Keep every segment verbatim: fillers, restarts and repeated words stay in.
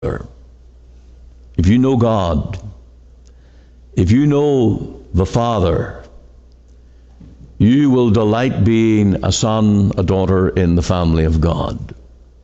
If you know God, if you know the Father, you will delight being a son, a daughter in the family of God.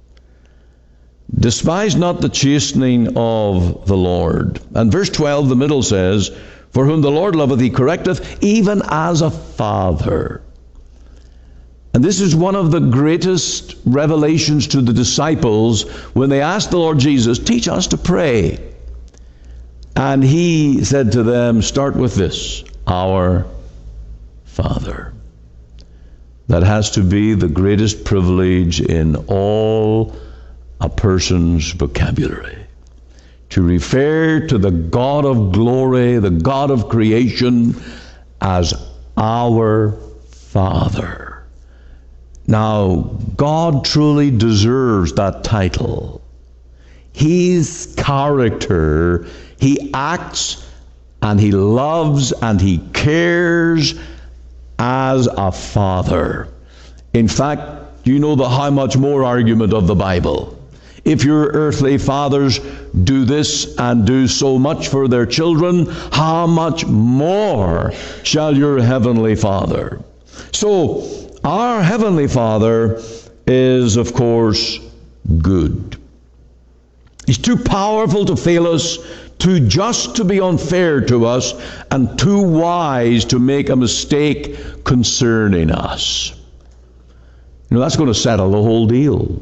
Despise not the chastening of the Lord. And verse twelve, the middle says, For whom the Lord loveth, he correcteth, even as a father. And this is one of the greatest revelations to the disciples when they asked the Lord Jesus, teach us to pray. And he said to them, start with this, our Father. That has to be the greatest privilege in all a person's vocabulary. To refer to the God of glory, the God of creation, as our Father. Now, God truly deserves that title. His character, he acts and he loves and he cares as a father. In fact, you know the how much more argument of the Bible. If your earthly fathers do this and do so much for their children, how much more shall your heavenly Father? So, our Heavenly Father is, of course, good. He's too powerful to fail us, too just to be unfair to us, and too wise to make a mistake concerning us. You know, that's going to settle the whole deal.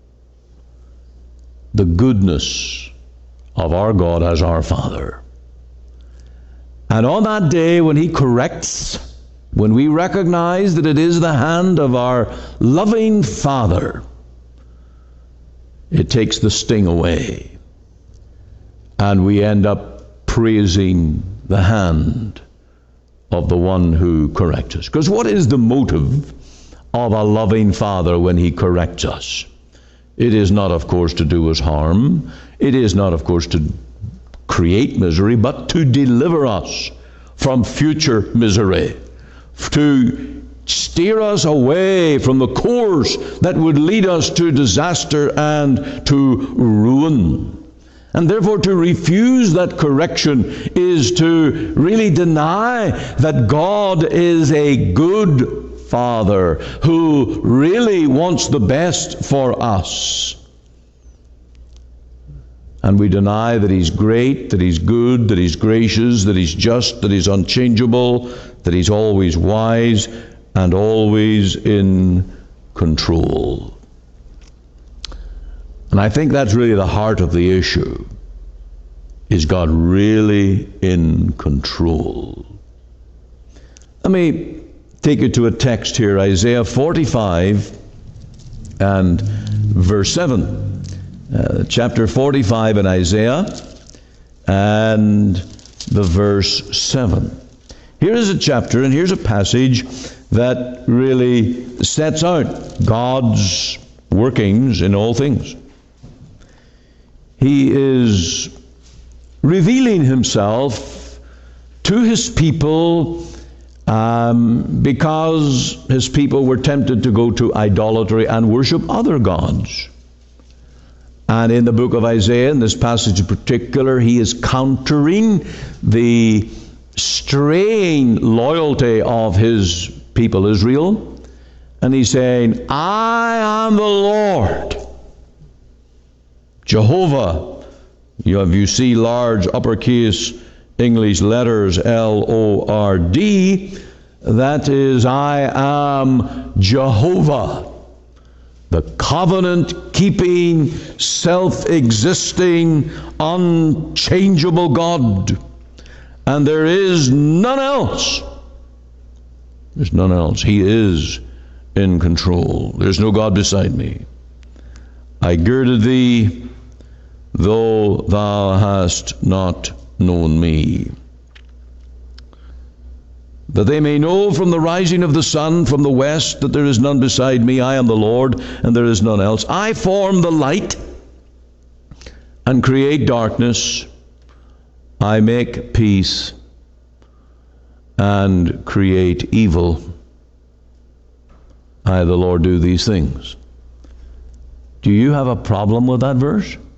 The goodness of our God as our Father. And on that day when he corrects, when we recognize that it is the hand of our loving Father, it takes the sting away. And we end up praising the hand of the one who corrects us. Because what is the motive of a loving Father when he corrects us? It is not, of course, to do us harm. It is not, of course, to create misery, but to deliver us from future misery, to steer us away from the course that would lead us to disaster and to ruin. And therefore, to refuse that correction is to really deny that God is a good Father who really wants the best for us. And we deny that he's great, that he's good, that he's gracious, that he's just, that he's unchangeable, that he's always wise and always in control. And I think that's really the heart of the issue. Is God really in control? Let me take you to a text here, Isaiah forty-five and verse seven. Uh, chapter forty-five in Isaiah and the verse seven. Here is a chapter and here's a passage that really sets out God's workings in all things. He is revealing himself to his people um, because his people were tempted to go to idolatry and worship other gods. And in the book of Isaiah, in this passage in particular, he is countering the straying loyalty of his people Israel. And he's saying, I am the Lord, Jehovah. You have, you see large uppercase English letters, L O R D. That is, I am Jehovah. The covenant-keeping, self-existing, unchangeable God. And there is none else. There's none else. He is in control. There's no God beside me. I girded thee, though thou hast not known me. That they may know from the rising of the sun from the west that there is none beside me. I am the Lord, and there is none else. I form the light and create darkness. I make peace and create evil. I, the Lord, do these things. Do you have a problem with that verse?